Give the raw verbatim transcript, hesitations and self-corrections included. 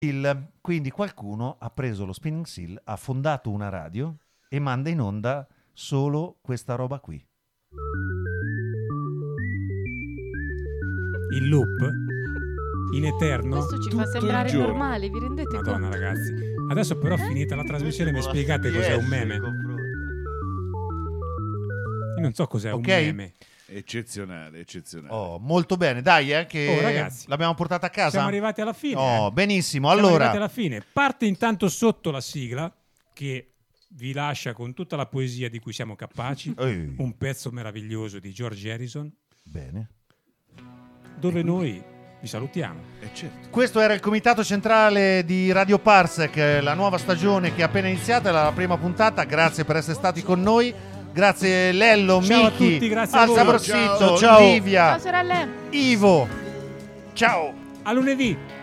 Il, quindi qualcuno ha preso lo spinning seal, ha fondato una radio e manda in onda solo questa roba qui. Il loop in eterno. Questo ci tutto fa sembrare il giorno. normale, vi rendete Madonna, conto? ragazzi. Adesso però finita la trasmissione mi spiegate cos'è un meme? Io non so cos'è Okay. un meme. Eccezionale, eccezionale. Oh, molto bene, dai, eh, che Oh, ragazzi, l'abbiamo portata a casa. Siamo arrivati alla fine. Oh, eh. benissimo. Siamo Allora, arrivati alla fine. Parte intanto sotto la sigla che vi lascia con tutta la poesia di cui siamo capaci. Ehi. Un pezzo meraviglioso di George Harrison. bene. Dove noi vi salutiamo. Eh certo. Questo era il comitato centrale di Radio Parsec, la nuova stagione che è appena iniziata, la prima puntata. Grazie per essere stati con noi. Grazie Lello, Ciao a Miki, tutti, grazie a voi. Alza Borsito, Ciao, ciao. Livia, Ciao sorelle! Ivo. Ciao. A lunedì.